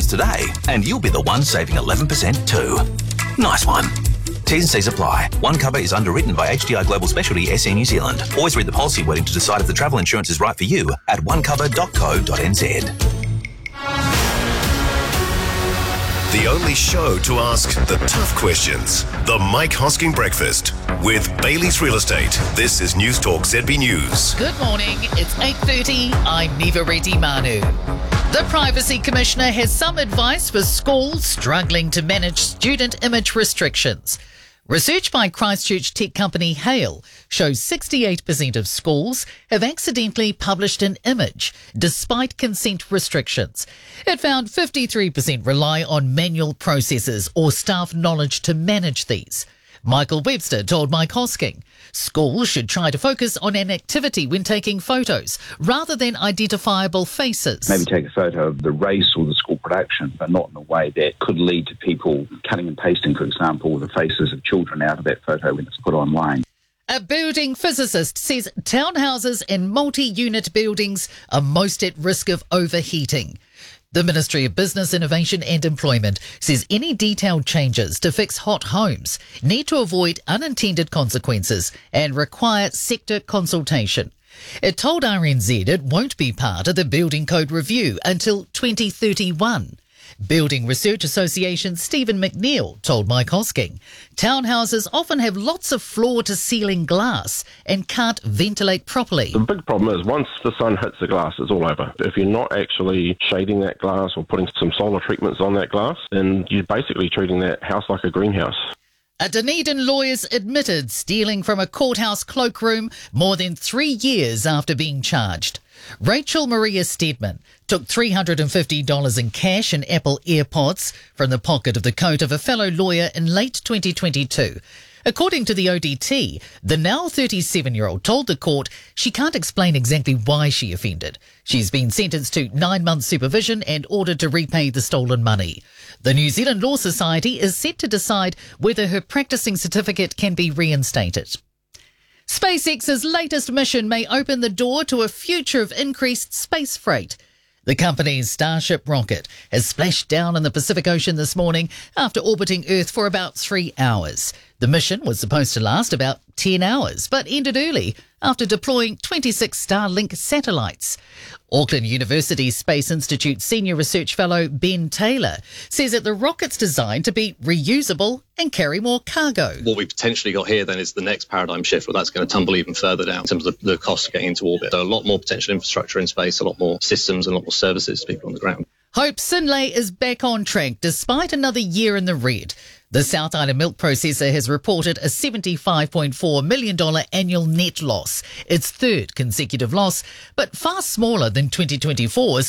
insurance today and you'll be the one saving 11% too. Nice one. T's and C's apply. One Cover is underwritten by HDI Global Specialty SE New Zealand. Always read the policy wording to decide if the travel insurance is right for you at onecover.co.nz. The only show to ask the tough questions. The Mike Hosking Breakfast with Bailey's Real Estate. This is News Talk ZB News. Good morning. It's 8:30. I'm Neva Reddy Manu. The Privacy Commissioner has some advice for schools struggling to manage student image restrictions. Research by Christchurch tech company Hale shows 68% of schools have accidentally published an image despite consent restrictions. It found 53% rely on manual processes or staff knowledge to manage these. Michael Webster told Mike Hosking, schools should try to focus on an activity when taking photos rather than identifiable faces. Maybe take a photo of the race or the school production, but not in a way that could lead to people cutting and pasting, for example, the faces of children out of that photo when it's put online. A building physicist says townhouses and multi-unit buildings are most at risk of overheating. The Ministry of Business, Innovation and Employment says any detailed changes to fix hot homes need to avoid unintended consequences and require sector consultation. It told RNZ it won't be part of the Building Code review until 2031. Building Research Association Stephen McNeil told Mike Hosking, townhouses often have lots of floor-to-ceiling glass and can't ventilate properly. The big problem is once the sun hits the glass, it's all over. If you're not actually shading that glass or putting some solar treatments on that glass, then you're basically treating that house like a greenhouse. A Dunedin lawyer's admitted stealing from a courthouse cloakroom more than 3 years after being charged. Rachel Maria Steadman took $350 in cash and Apple AirPods from the pocket of the coat of a fellow lawyer in late 2022. According to the ODT, the now 37-year-old told the court she can't explain exactly why she offended. She's been sentenced to 9 months supervision and ordered to repay the stolen money. The New Zealand Law Society is set to decide whether her practicing certificate can be reinstated. SpaceX's latest mission may open the door to a future of increased space freight. The company's Starship rocket has splashed down in the Pacific Ocean this morning after orbiting Earth for about 3 hours. The mission was supposed to last about 10 hours, but ended early after deploying 26 Starlink satellites. Auckland University Space Institute Senior Research Fellow Ben Taylor says that the rocket's designed to be reusable and carry more cargo. What we've potentially got here then is the next paradigm shift where that's going to tumble even further down in terms of the cost of getting into orbit. So a lot more potential infrastructure in space, a lot more systems and a lot more services to people on the ground. Hope Synlait is back on track despite another year in the red. The South Island milk processor has reported a $75.4 million annual net loss, its third consecutive loss, but far smaller than 2024's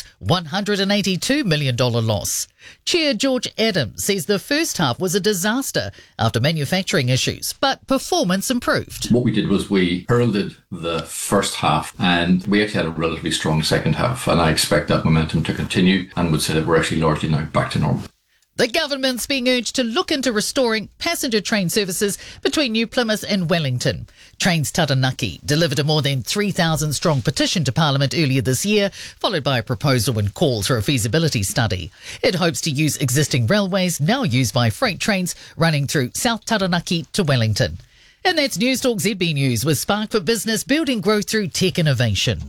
$182 million loss. Chair George Adams says the first half was a disaster after manufacturing issues, but performance improved. What we did was we heralded the first half and we actually had a relatively strong second half, and I expect that momentum to continue and would say that we're actually largely now back to normal. The government's being urged to look into restoring passenger train services between New Plymouth and Wellington. Trains Taranaki delivered a more than 3,000-strong petition to Parliament earlier this year, followed by a proposal and call for a feasibility study. It hopes to use existing railways now used by freight trains running through South Taranaki to Wellington. And that's News Talk ZB News with Spark for Business, building growth through tech innovation.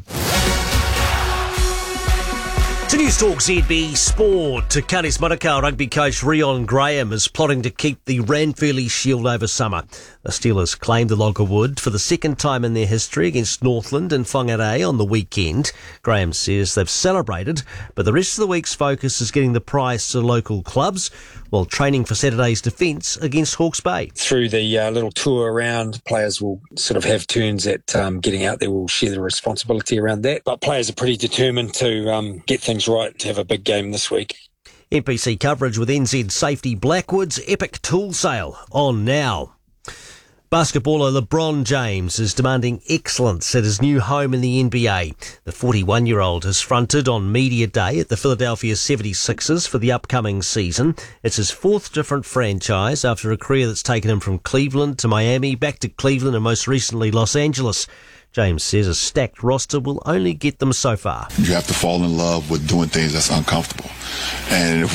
To News Talk ZB Sport, Takanis Manukau rugby coach Rion Graham is plotting to keep the Ranfurly Shield over summer. The Steelers claimed the Loggerwood for the second time in their history against Northland and Whangarei on the weekend. Graham says they've celebrated, but the rest of the week's focus is getting the prize to local clubs while training for Saturday's defence against Hawke's Bay. Through the little tour around, players will sort of have turns at getting out there. We'll share the responsibility around that. But players are pretty determined to get things right to have a big game this week. NPC coverage with NZ Safety Blackwood's epic tool sale on now. Basketballer LeBron James is demanding excellence at his new home in the NBA. The 41-year-old has fronted on Media Day at the Philadelphia 76ers for the upcoming season. It's his fourth different franchise after a career that's taken him from Cleveland to Miami, back to Cleveland and most recently Los Angeles. James says a stacked roster will only get them so far. You have to fall in love with doing things that's uncomfortable. And if